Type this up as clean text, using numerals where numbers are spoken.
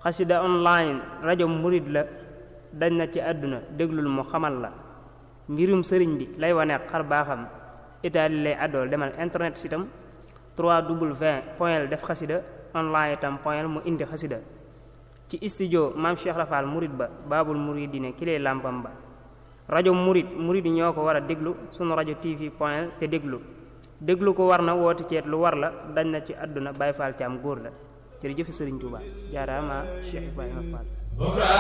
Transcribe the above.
xasida online rajo murid la dañ na ci àdduna déglul mu xamal la mbirum sëriñ bi lay wane xar baaxam itaali lay àddool demal internet sitam 3w def xasida online itam mu indi xasida ci studio maam Cheikh Rafal murid ba baabul muridine ki lay làmpam ba rajo murid yi ñoo ko war a déglu sunu rajo tv te déglu ko war na woote ceet lu war la dañ na ci àdduna Baay Faal ci am góor la jërëjëf Sëriñ Tuubaa jaaraama Cheikh Ibrahima Fall